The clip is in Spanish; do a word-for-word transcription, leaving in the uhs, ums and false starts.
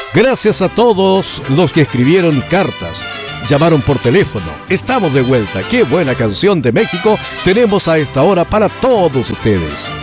Gracias a todos los que escribieron cartas, llamaron por teléfono. Estamos de vuelta. Qué buena canción de México tenemos a esta hora para todos ustedes.